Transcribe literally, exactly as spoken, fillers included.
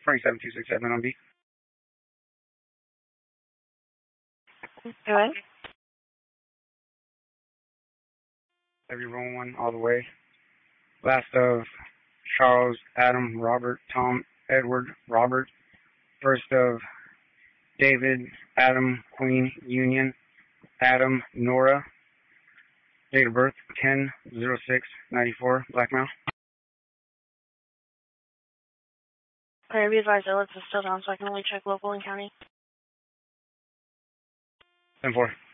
Frank seven two six seven on B. Go ahead. Every roll one all the way. Last of Charles, Adam, Robert, Tom, Edward, Robert. First of David, Adam, Queen, Union, Adam, Nora. Date of birth ten oh six ninety-four, Blackmail. Okay, be advised, Ellis is still down, so I can only check local and county. ten four.